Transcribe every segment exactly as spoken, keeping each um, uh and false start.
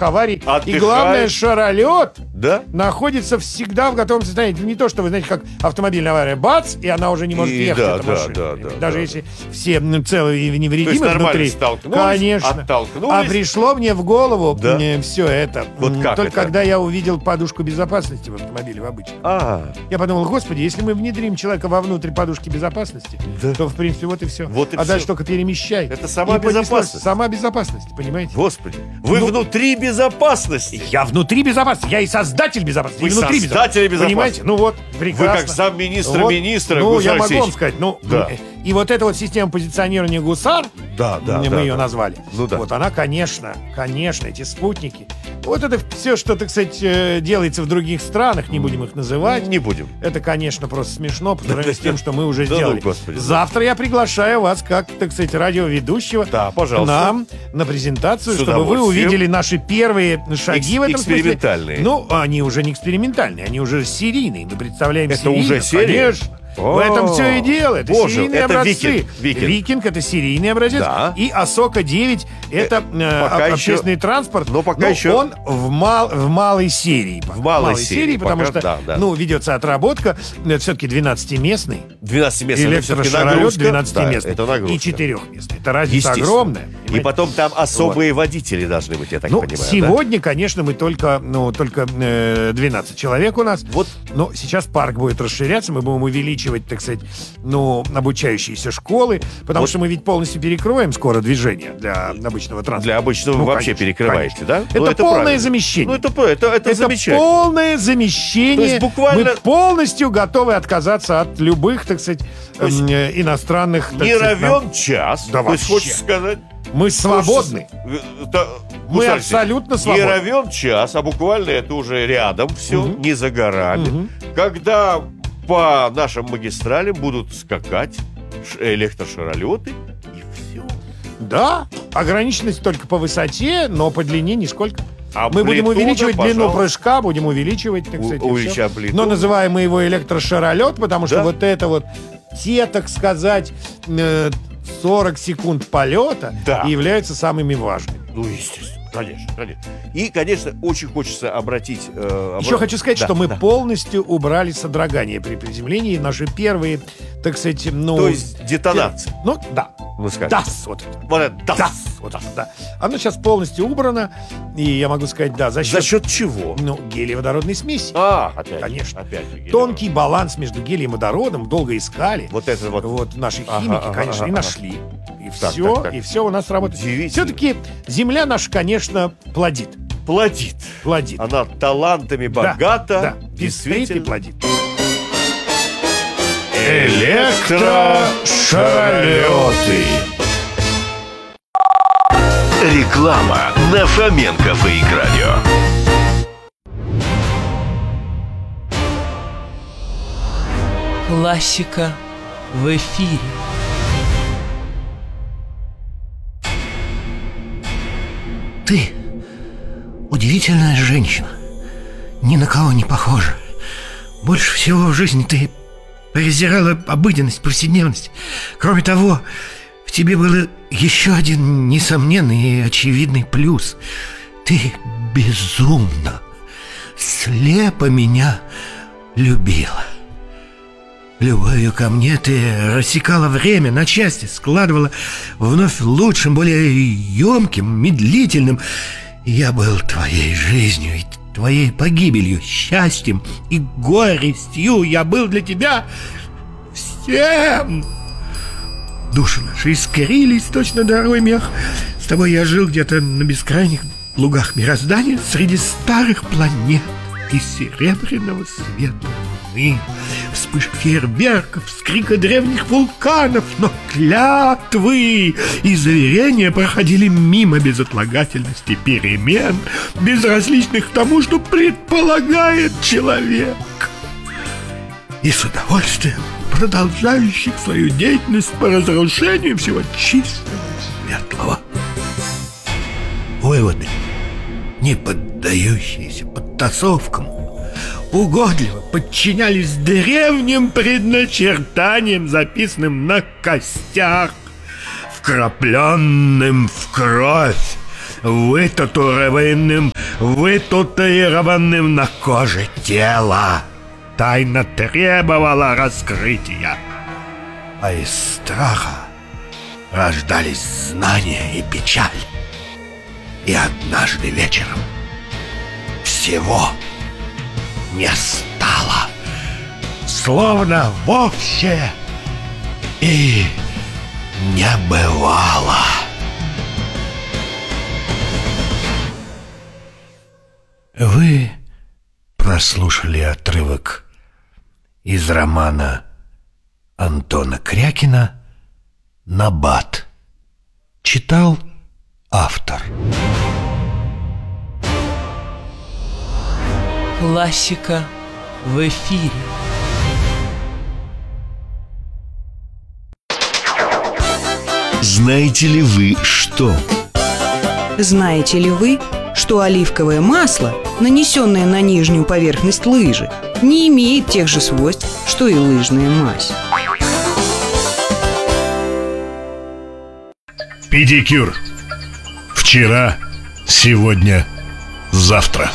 аварий. Отдыхаешь. И главное, шаролет Да? находится всегда в готовом состоянии. Не то, что вы знаете, как автомобильная авария, бац, и она уже не может И ехать, да, эта да, машина. да, да, Даже да, если все ну, целые и невредимы То есть нормально внутри. столкнулись, Конечно. оттолкнулись. А пришло мне в голову Да. все это. Вот м, как только это? когда я увидел подушку безопасности в автомобиле в обычном. А, Я подумал, господи, если мы внедрим человека вовнутрь подушки безопасности, Да. то, в принципе, вот и все. Вот и а всё. дальше только перемещай. Это сама И понеслось. безопасность. Сама безопасность, понимаете? господи, вы Ну, внутри безопасности. Я внутри безопасности. Я и создатель безопасности. Вы и внутри создатель безопасности. Понимаете? Ну вот, прекрасно. Вы как замминистра Вот. министра, Ну, Гусар я могу Алексеевич. вам сказать. Ну, Да. э, и вот эта вот система позиционирования «Гусар», Да, да, мы да, ее да. назвали, Ну да. вот она, конечно, конечно, эти спутники. Вот это все, что, так сказать, э, делается в других странах, не будем их называть. Не будем. Это, конечно, просто смешно по сравнению с тем, что мы уже Да ну, сделали. господи. Завтра я приглашаю вас, как, так сказать, радиоведущего, Да, к пожалуйста. нам на презентацию, С чтобы вы удовольствием. увидели наши первые шаги Экс- в этом смысле. экспериментальные. Ну, они уже не экспериментальные, они уже серийные. Мы представляем Это серийно, уже серия? конечно. В этом все и дело. Это Боже, серийные это образцы. Викинг, Викинг. это серийный образец. Да. И Асока девять это э, пока об- еще- общественный транспорт. но пока еще- он в, мал, в малой серии. В малой серии, потому пока что да, да. ну, ведется отработка. Это все-таки двенадцатиместный. двенадцатиместный, это всё-таки Электрошаролет нагрузка. двенадцатиместный. Да, это нагрузка. И четырехместный. Это разница Естественно. огромная. И понимаете? потом там особые водители должны быть, я так Ну, понимаю. сегодня, конечно, мы только, ну, только э, двенадцать человек у нас. Вот. Но сейчас парк будет расширяться, мы будем увеличивать, так сказать, ну, обучающиеся школы, потому Вот. что мы ведь полностью перекроем скоро движение для обычного Да? транспорта. Для обычного Ну, вы вообще конечно, перекрываете, конечно. да? Ну, Это, полное правильно. замещение. Ну, это, это, это, Это замечательно. полное замещение. То есть буквально- Мы полностью готовы отказаться от любых, так сказать, То есть э, иностранных... так Не сказать, нам- равен час. Да То есть, вообще. хочешь сказать... Мы свободны. Хочется- это- Мы Гусар абсолютно Алексеевич, свободны. Не равен час, а буквально это уже рядом все, Мгм. не за горами. Мгм. Когда по нашим магистралям будут скакать ш- электрошаролеты, и все. Да, ограниченность только по высоте, но по длине нисколько. А Мы будем амплитуда, увеличивать длину пожалуйста. прыжка, будем увеличивать, так У- сказать, и увеличивать всё. амплитуду. Но называем мы его электрошаролет, потому что Да. вот это вот те, так сказать, э, сорок секунд полета Да. являются самыми важными. Ну, естественно. Конечно, конечно. И, конечно, очень хочется обратить... э, Еще обра- хочу сказать, Да, что мы да. полностью убрали содрогание при приземлении. Наши первые, так сказать, ну... То есть детонация. пер- Ну, да. Ну, скажем. Дас, вот это. Вот это да. Дас, вот это, да. Оно сейчас полностью убрано, и я могу сказать, да, за счет, За счет чего? ну, гелиеводородной смеси. А, опять. Конечно. Опять. же, Тонкий баланс между гелием и водородом, долго искали. Вот это вот. Вот наши Ага, химики, ага, конечно, ага, и ага. нашли. И Так, все, так, так. и все у нас работает. Удивительно. Все-таки земля наша, конечно, плодит. Плодит. Плодит. Она талантами Да, богата. да, пестрит и Действительно. плодит. Электрошаролеты. Реклама на Фоменко Фейк Радио. Классика в эфире. Ты удивительная женщина, ни на кого не похожа. Больше всего в жизни ты презирала обыденность, повседневность. Кроме того, в тебе был еще один несомненный и очевидный плюс. Ты безумно, слепо меня любила. Любовью ко мне ты рассекала время на части, складывала вновь лучшим, более емким, медлительным. Я был твоей жизнью и твоей погибелью, счастьем и горестью. Я был для тебя всем. Души наши искрились, точно дорогой мех. С тобой я жил где-то на бескрайних лугах мироздания среди старых планет и серебряного света луны, вспышек фейерверков, скрика древних вулканов, но клятвы и заверения проходили мимо безотлагательности перемен, безразличных к тому, что предполагает человек, и с удовольствием продолжающих свою деятельность по разрушению всего чистого и светлого. Выводы, не поддающиеся подтасовкам, угодливо подчинялись древним предначертаниям, записанным на костях, вкрапленным в кровь вытатуированным, вытатуированным на коже тела. Тайна требовала раскрытия, а из страха рождались знания и печаль. И однажды вечером всего не стало, словно вовсе и не бывало. Вы прослушали отрывок из романа Антона Крякина «Набат». Читал автор. Классика в эфире. Знаете ли вы что? Знаете ли вы, что оливковое масло, нанесенное на нижнюю поверхность лыжи, не имеет тех же свойств, что и лыжная мазь? Педикюр. Вчера, сегодня, завтра.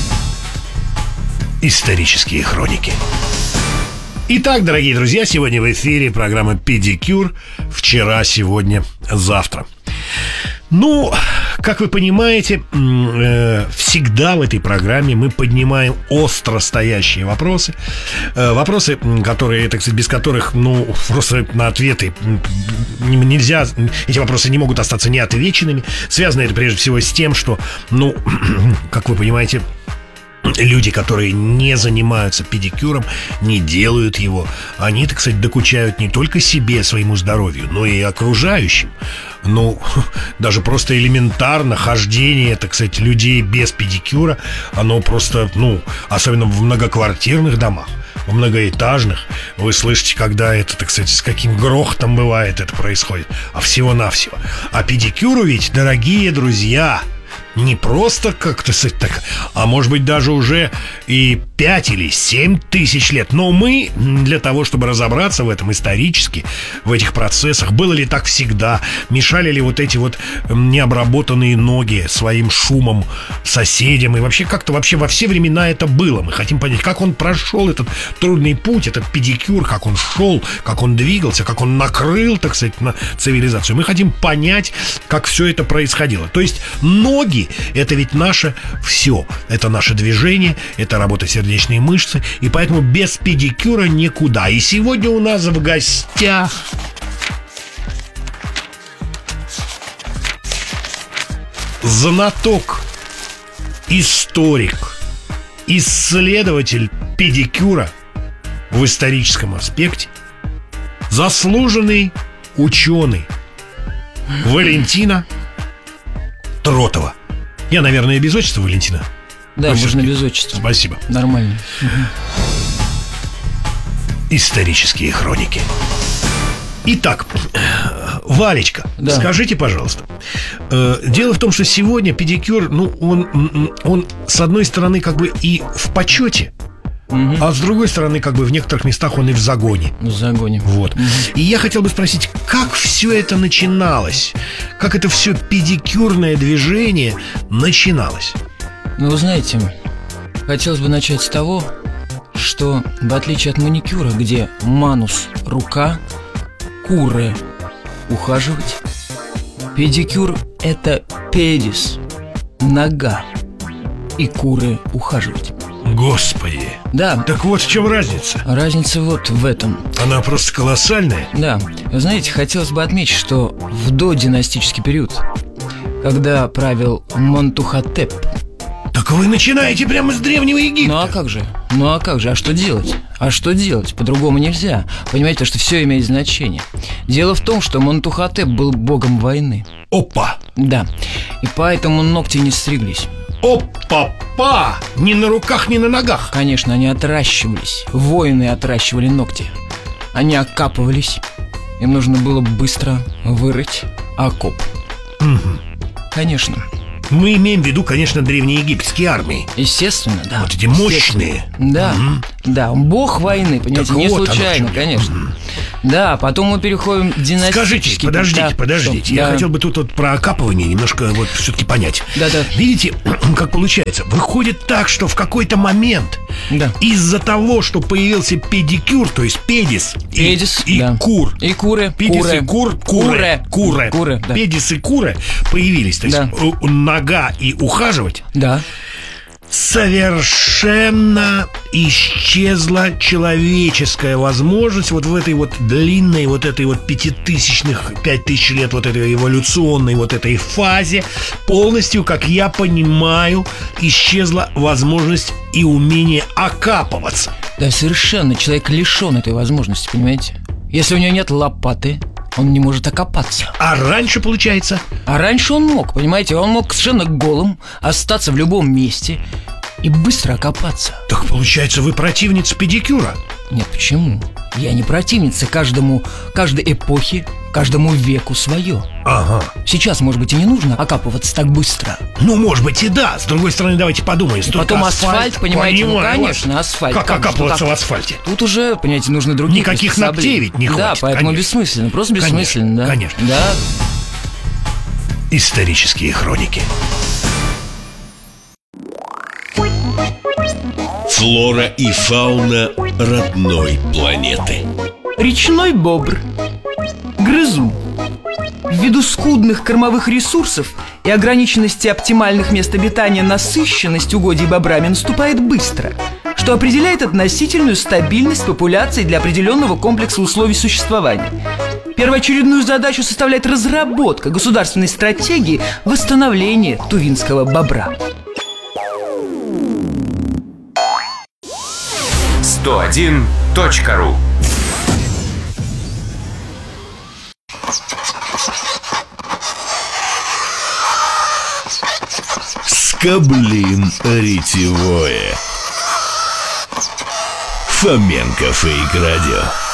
Исторические хроники. Итак, дорогие друзья, сегодня в эфире программа «Педикюр». Вчера, сегодня, завтра. Ну, как вы понимаете, всегда в этой программе мы поднимаем остро стоящие вопросы. Вопросы, которые, так сказать, без которых, ну, просто на ответы нельзя, эти вопросы не могут остаться неотвеченными. Связано это прежде всего с тем, что, ну, как вы понимаете, люди, которые не занимаются педикюром, не делают его, они, так сказать, докучают не только себе, своему здоровью, но и окружающим. Ну, даже просто элементарно хождение, так сказать, людей без педикюра, оно просто, ну, особенно в многоквартирных домах, в многоэтажных, вы слышите, когда это, так сказать, с каким грохотом бывает это происходит, а всего-навсего. А педикюру ведь, дорогие друзья, не просто как-то, так, а может быть даже уже и пять или семь тысяч лет. Но мы, для того, чтобы разобраться в этом исторически, в этих процессах, было ли так всегда, мешали ли вот эти вот необработанные ноги своим шумом соседям, и вообще как-то вообще во все времена это было. Мы хотим понять, как он прошел этот трудный путь, этот педикюр, как он шел, как он двигался, как он накрыл, так сказать, на цивилизацию. Мы хотим понять, как все это происходило. То есть ноги — это ведь наше все. Это наше движение, это работа сердечной мышцы. И поэтому без педикюра никуда. И сегодня у нас в гостях знаток, историк, исследователь педикюра в историческом аспекте, заслуженный ученый Валентина Тротова. Я, наверное, без отчества, Валентина? Да, Вы можно все-таки... без отчества. Спасибо. Нормально. Исторические хроники. Итак, Валечка, Да. скажите, пожалуйста, э, дело в том, что сегодня педикюр, ну, он, он, с одной стороны, как бы и в почете, Мгм. а с другой стороны, как бы в некоторых местах он и в загоне. В загоне. Вот. И я хотел бы спросить, как все это начиналось? Как это все педикюрное движение начиналось? Ну, вы знаете, хотелось бы начать с того, что в отличие от маникюра, где манус – рука, куре – ухаживать, педикюр – это педис – нога, и куре – ухаживать. Господи, Да, так вот в чем разница. разница вот в этом. Она просто колоссальная. Да, вы знаете, хотелось бы отметить, что в додинастический период, когда правил Монтухотеп. Так вы начинаете прямо с Древнего Египта. Ну а как же? Ну а как же? А что делать? А что делать? По-другому нельзя. Понимаете, что все имеет значение. Дело в том, что Монтухотеп был богом войны. Опа! Да, и поэтому ногти не стриглись. Опа-па! Ни на руках, ни на ногах. Конечно, они отращивались. Воины отращивали ногти. Они окапывались. Им нужно было быстро вырыть окоп. Мгм. Конечно. Мы имеем в виду, конечно, древнеегипетские армии. Естественно, да. Вот эти мощные. Да, да, бог войны, понимаете, Так не вот оно случайно, в чем. конечно. Да, потом мы переходим к династическим. Скажите, подождите, да, подождите. что? Я Да. хотел бы тут вот про окапывание немножко вот все-таки понять. Да-да. Видите, как получается? Выходит так, что в какой-то момент Да. из-за того, что появился педикюр, то есть педис, и- Педис, и, да. кур. И куры, Педис куры. и кур, куры, Куры. куры, Куры, да. Педис и куры появились. То есть Да. у- нога и ухаживать. Да. Совершенно исчезла человеческая возможность вот в этой вот длинной, вот этой вот пятитысячных, пять тысяч лет вот этой эволюционной вот этой фазе. Полностью, как я понимаю, исчезла возможность и умение окапываться. Да, совершенно человек лишен этой возможности, понимаете? Если у него нет лопаты, он не может окопаться. А раньше, получается, А раньше он мог, понимаете? Он мог совершенно голым остаться в любом месте и быстро окопаться. так получается, вы противница педикюра. Нет, почему? Я не противница. Каждому, каждой эпохе, каждому веку свое. Ага. Сейчас, может быть, и не нужно окапываться так быстро. Ну, может быть, и да. С другой стороны, давайте подумаем. Столько потом асфальт, понимаете, ну, понимаю вас. конечно, асфальт. Как Как же, окапываться ну, в как? асфальте? Тут уже, понимаете, нужны другие Никаких приспособления. ногтей ведь не Да, хватит, поэтому конечно. бессмысленно, просто Конечно, бессмысленно, да. конечно. Да. Исторические хроники. Флора и фауна родной планеты. Речной бобр. Грызун. Ввиду скудных кормовых ресурсов и ограниченности оптимальных мест обитания, насыщенность угодий бобрами наступает быстро, что определяет относительную стабильность популяции для определенного комплекса условий существования. Первоочередную задачу составляет разработка государственной стратегии восстановления тувинского бобра. сто один точка ру. Скоблин ретевое. Фоменко Фейк Радио.